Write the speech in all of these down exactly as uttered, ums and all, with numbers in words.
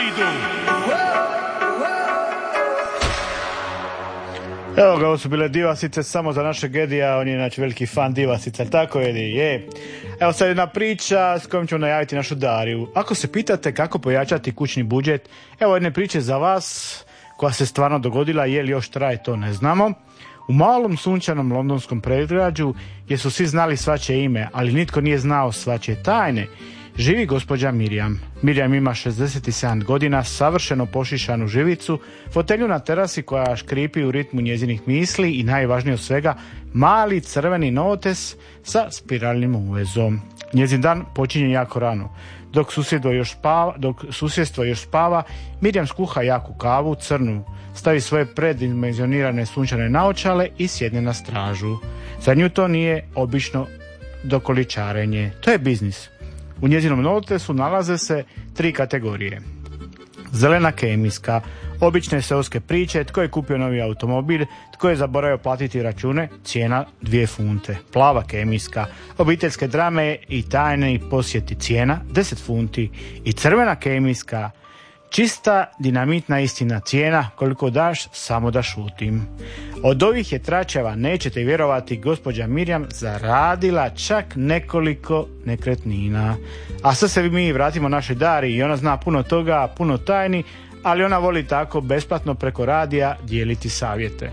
idu. Evo ga, ovo su bile Divasice samo za našeg Edija, on je inače veliki fan Divasica, tako Edi, je. Evo sad jedna priča s kojom ćemo najaviti našu Dariju. Ako se pitate kako pojačati kućni budžet, evo jedne priče za vas koja se stvarno dogodila, je li još traje, to ne znamo. U malom sunčanom londonskom predgrađu, gdje su svi znali svačije ime, ali nitko nije znao svačije tajne, živi gospođa Mirjam. Mirjam ima šezdeset sedam godina, savršeno pošišanu živicu, fotelju na terasi koja škripi u ritmu njezinih misli i najvažnije od svega, mali crveni notes sa spiralnim uvezom. Njezin dan počinje jako rano. Dok susjedstvo još spava, dok susjedstvo još spava, Mirjam skuha jaku kavu, crnu, stavi svoje predimenzionirane sunčane naočale i sjedne na stražu. Za nju to nije obično dokoličarenje, to je biznis. U njezinom notesu nalaze se tri kategorije. Zelena kemijska, obične seoske priče, tko je kupio novi automobil, tko je zaboravio platiti račune, cijena dvije funte. Plava kemijska, obiteljske drame i tajni posjeti, cijena deset funti. I crvena kemijska, čista dinamitna istina, cijena koliko daš, samo da šutim. Od ovih je tračeva, nećete vjerovati, gospođa Mirjam zaradila čak nekoliko nekretnina. A sad se mi vratimo našoj Dari i ona zna puno toga, puno tajni, ali ona voli tako besplatno preko radija dijeliti savjete.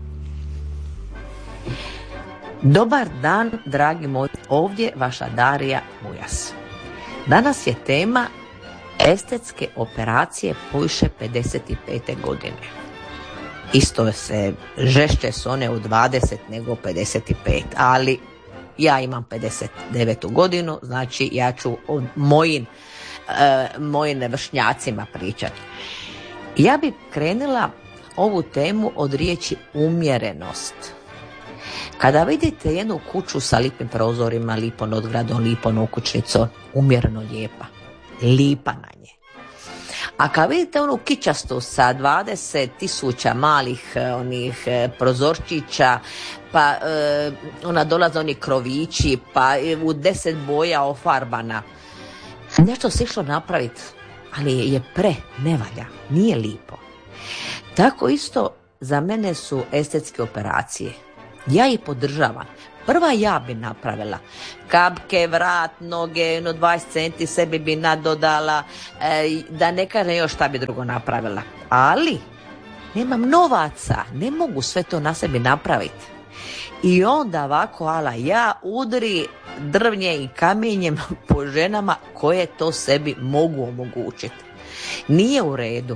Dobar dan, dragi moji, ovdje vaša Darija Mujas. Danas je tema estetske operacije poviše pedeset pete godine. Isto se žešće su one u dvadeset nego pedeset pet, ali ja imam pedeset devetu godinu, znači ja ću o mojim, e, mojim vršnjacima pričati. Ja bi krenula ovu temu od riječi umjerenost. Kada vidite jednu kuću sa lipim prozorima, lipom odgradom, lipom okućnicom, umjereno lijepa, lipa na nje. A kad vidite onu kičastu sa dvadeset tisuća malih onih prozorčića, pa e, ona dolaze oni krovići, pa u deset boja ofarbana, nešto se išlo napraviti, ali je pre, ne valja, nije lipo. Tako isto za mene su estetske operacije. Ja ih podržavam. Prva ja bi napravila kapke, vrat, noge, no dvadeset centi sebi bi nadodala, e, da ne kažem još šta bi drugo napravila. Ali nemam novaca, ne mogu sve to na sebi napraviti. I onda ovako, ala ja udri drvnje i kamenjem po ženama koje to sebi mogu omogućiti. Nije u redu.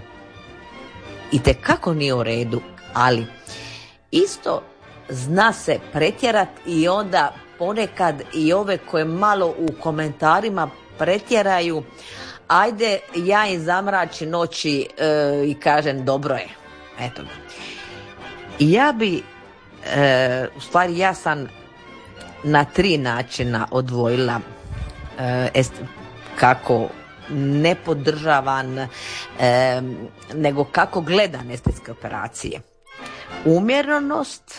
I tekako nije u redu, ali isto zna se pretjerat i onda ponekad i ove koje malo u komentarima pretjeraju, ajde ja im zamračim noći e, i kažem dobro je. Eto. Ja bi, e, u stvari ja sam na tri načina odvojila e, est, kako ne podržavan, e, nego kako gledam estetske operacije. Umjerenost,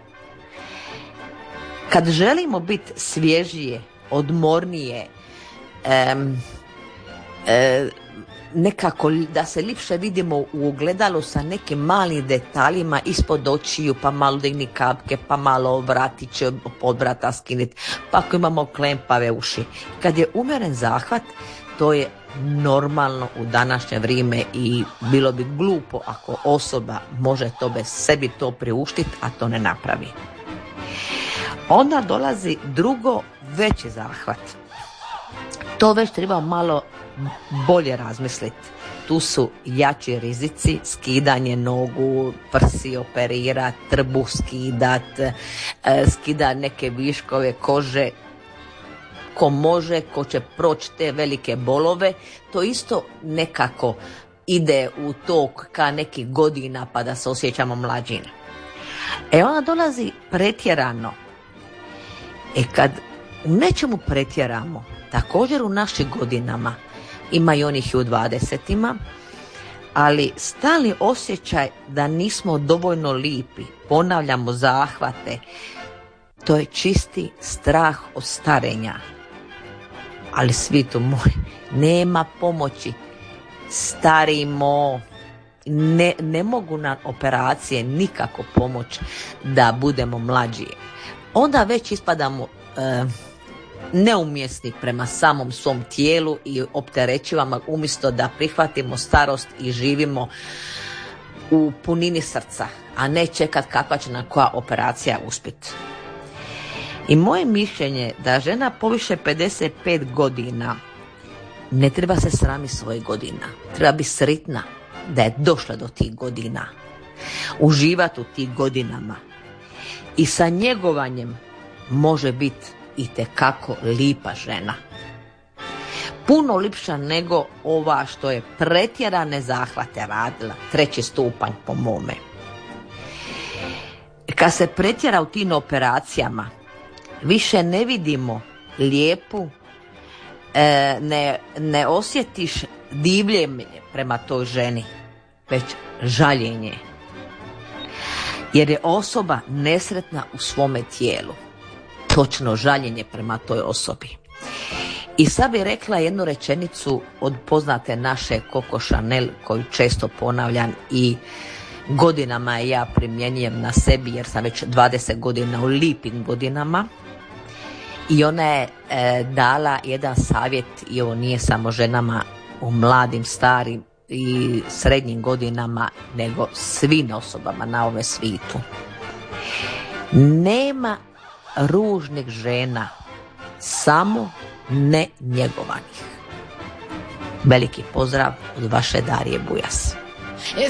kad želimo biti svježije, odmornije, em, e, nekako da se lipše vidimo u ogledalu sa nekim malim detaljima ispod očiju, pa malo digni kapke, pa malo vratić pod vrata skiniti, pa ako imamo klempave uši. Kad je umjeren zahvat, to je normalno u današnje vrijeme i bilo bi glupo ako osoba može to bez sebi to priuštiti, a to ne napravi. Onda dolazi drugo, veći zahvat. To već treba malo bolje razmisliti. Tu su jači rizici, skidanje nogu, prsi operirat, trbuh skidat, skidat neke viškove kože. Ko može, ko će proći te velike bolove, to isto nekako ide u tok ka nekih godina pa da se osjećamo mlađine. E onda dolazi pretjerano. E kad u nečemu pretjeramo, također u našim godinama, ima i onih i u dvadesetima, ali stalni osjećaj da nismo dovoljno lipi, ponavljamo zahvate, to je čisti strah od starenja. Ali svitu moj, nema pomoći. starimo, ne, ne mogu nam operacije nikako pomoći da budemo mlađi. Onda već ispadamo e, neumjesni prema samom svom tijelu i opterećivamo umjesto da prihvatimo starost i živimo u punini srca, a ne čekat kakva će nam koja operacija uspjeti. I moje mišljenje da žena poviše pedeset pet godina ne treba se srami svojih godina, treba biti sretna da je došla do tih godina, uživati u tih godinama i sa njegovanjem može biti itekako lipa žena. Puno lipša nego ova što je pretjerane zahvate radila, treći stupanj po mome. Kad se pretjera u tim operacijama, više ne vidimo lijepu, e, ne, ne osjetiš divljenje prema toj ženi, već žaljenje. Jer je osoba nesretna u svome tijelu. Točno žaljenje prema toj osobi. I sad bih rekla jednu rečenicu od poznate naše Coco Chanel koju često ponavljam i godinama je ja primjenjujem na sebi jer sam već dvadeset godina u lipim godinama. I ona je e, dala jedan savjet, i ovo nije samo ženama u mladim, starim i srednjim godinama, nego svim osobama na ovome svijetu. Nema ružnih žena, samo ne njegovanih. Veliki pozdrav od vaše Darije Bujas.